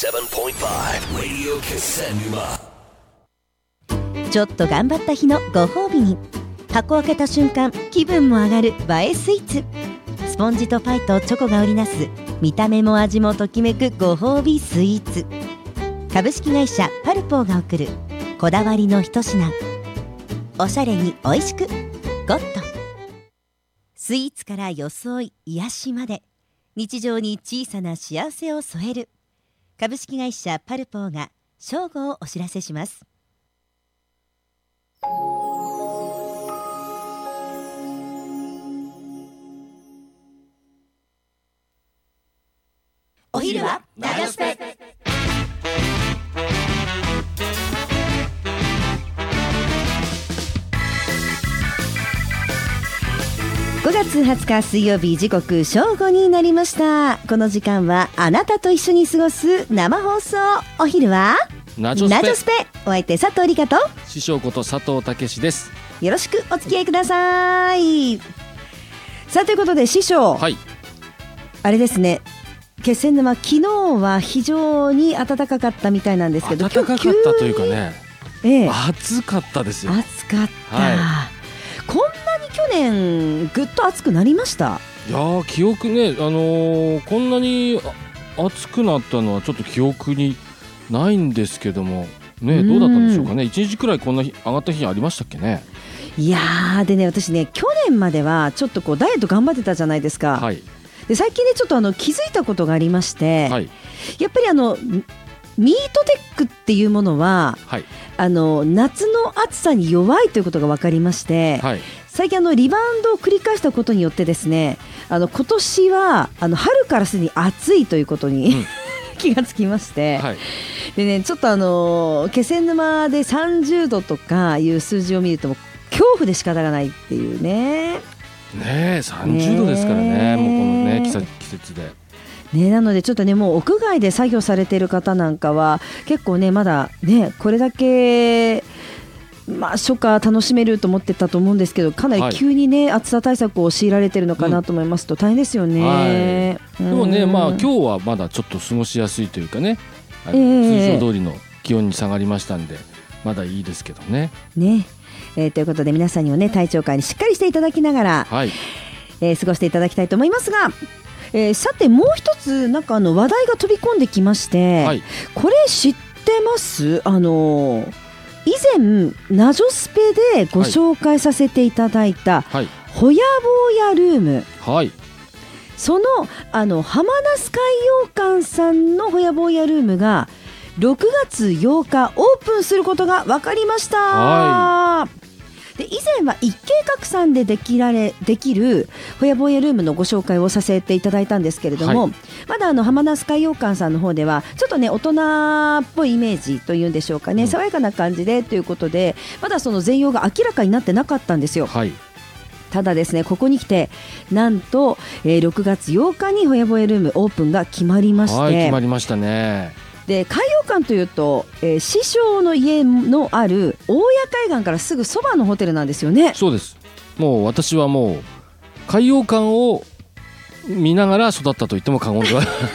Radio Kissenuma。 ちょっと頑張った日のご褒美に、箱開けた瞬間気分も上がる映えスイーツ。スポンジとパイとチョコが織りなす見た目も味もときめくご褒美スイーツ。株式会社パルポーが送るこだわりの一品。おしゃれにおいしくゴッド。スイーツから装い癒しまで、日常に小さな幸せを添える株式会社パルポーが正午をお知らせします。お昼はラジオスペ。5月20日水曜日、時刻正午になりました。この時間はあなたと一緒に過ごす生放送。お昼はナジョスペ。 お相手佐藤理香と師匠こと佐藤健です。 よろしくお付き合いください。さあ、ということで師匠、 はい、 あれですね、気仙沼昨日は非常に暖かかったみたいなんですけど、 暖かかったというかね、暑かったですよ。 暑かった、こんなに去年ぐっと暑くなりました？ いや記憶ね、こんなに暑くなったのはちょっと記憶にないんですけどもね、どうだったんでしょうかね。1日くらいこんな日上がった日ありましたっけね。 いやー、でね、私ね、去年まではちょっとこうダイエット頑張ってたじゃないですか、 はい、 で最近ねちょっと気づいたことがありまして、 はい、 やっぱりミートテックっていうものは、 はい、 夏の暑さに弱いということが分かりまして、はい、最近リバウンドを繰り返したことによってですね、今年は春からすでに暑いということに、気がつきまして、はい、でね、ちょっと気仙沼で30度とかいう数字を見るともう恐怖で仕方がないっていうね。 30度ですからね、もうこのね季節で。 なのでちょっとね、もう屋外で作業されている方なんかは結構ね、まだねこれだけ初夏楽しめると思ってたと思うんですけど、かなり急にね、暑さ対策を強いられてるのかなと思いますと、大変ですよね、 でもね、今日はまだちょっと過ごしやすいというかね、通常通りの気温に下がりましたんでまだいいですけどね。 ということで皆さんにもね、体調管理しっかりしていただきながら、過ごしていただきたいと思いますが、さてもう一つなんか話題が飛び込んできまして、これ知ってます？以前ナジョスペでご紹介させていただいた、ほやぼやルーム、その浜那須海洋館さんのほやぼやルームが6月8日オープンすることが分かりました、で以前は一景閣さんでできるほやぼやルームのご紹介をさせていただいたんですけれども、まだ浜那須海洋館さんの方ではちょっとね大人っぽいイメージというんでしょうかね、爽やかな感じでということで、まだその全容が明らかになってなかったんですよ、ただですね、ここに来てなんと、6月8日にほやぼやルームオープンが決まりまして、 決まりましたね。 で海洋館というと、師匠の家のある大谷海岸からすぐそばのホテルなんですよね。 そうです。もう私はもう海洋館を見ながら育ったと言っても過言では